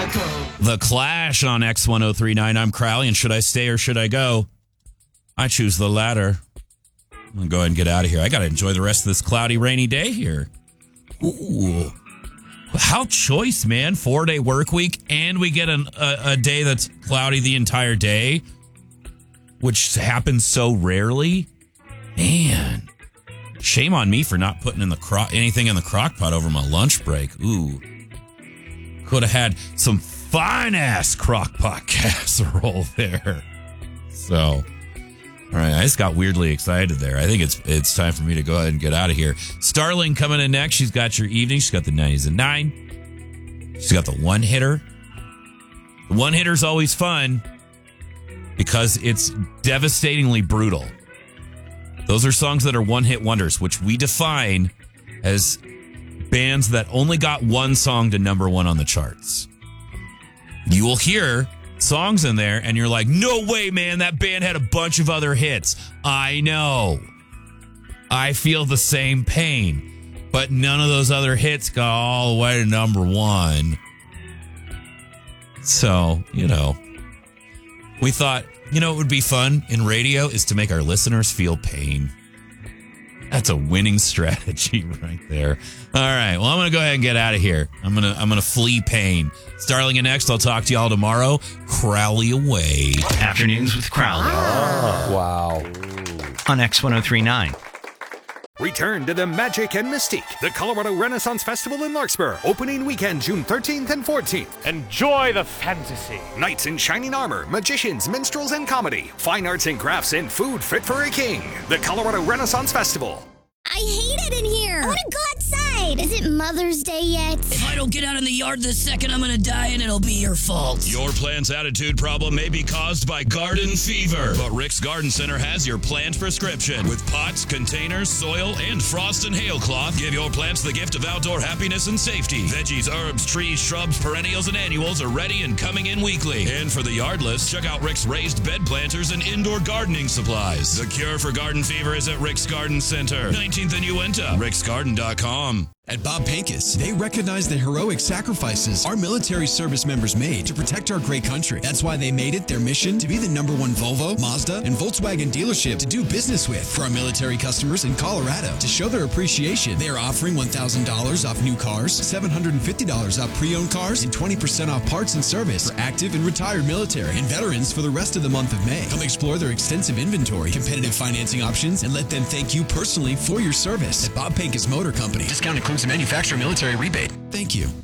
The Clash on X1039. I'm Crowley, and should I stay or should I go? I choose the latter. I'm going to go ahead and get out of here. I got to enjoy the rest of this cloudy, rainy day here. Ooh. How choice, man. 4-day work week, and we get a day that's cloudy the entire day, which happens so rarely. Man, shame on me for not putting anything in the crock pot over my lunch break. Ooh. Could have had some fine-ass crock pot casserole there. So, all right, I just got weirdly excited there. I think it's time for me to go ahead and get out of here. Starling coming in next. She's got your evening. She's got the 90s and 9. She's got the one-hitter. The one-hitter's always fun because it's devastatingly brutal. Those are songs that are one-hit wonders, which we define as bands that only got one song to number one on the charts. You will hear songs in there and you're like, no way, man, that band had a bunch of other hits. I know. I feel the same pain. But none of those other hits got all the way to number one. So, we thought, what would be fun in radio is to make our listeners feel pain. That's a winning strategy right there. All right. Well, I'm going to go ahead and get out of here. I'm going to flee pain. Starling and next. I'll talk to y'all tomorrow. Crowley away. Afternoons with Crowley. Oh, wow. On X1039. Return to the magic and mystique. The Colorado Renaissance Festival in Larkspur. Opening weekend, June 13th and 14th. Enjoy the fantasy. Knights in shining armor, magicians, minstrels, and comedy. Fine arts and crafts and food fit for a king. The Colorado Renaissance Festival. I hate it in here. I want to go outside. Is it Mother's Day yet? If I don't get out in the yard this second, I'm going to die and it'll be your fault. Your plant's attitude problem may be caused by garden fever. But Rick's Garden Center has your plant prescription. With pots, containers, soil, and frost and hail cloth, give your plants the gift of outdoor happiness and safety. Veggies, herbs, trees, shrubs, perennials, and annuals are ready and coming in weekly. And for the yardless, check out Rick's raised bed planters and indoor gardening supplies. The cure for garden fever is at Rick's Garden Center. 19th and Uinta. ricksgarden.com. At Bob Pincus, they recognize the heroic sacrifices our military service members made to protect our great country. That's why they made it their mission to be the #1 Volvo, Mazda, and Volkswagen dealership to do business with. For our military customers in Colorado, to show their appreciation, they are offering $1,000 off new cars, $750 off pre-owned cars, and 20% off parts and service for active and retired military and veterans for the rest of the month of May. Come explore their extensive inventory, competitive financing options, and let them thank you personally for your service. At Bob Pincus Motor Company, discount includes a manufacturer military rebate. Thank you.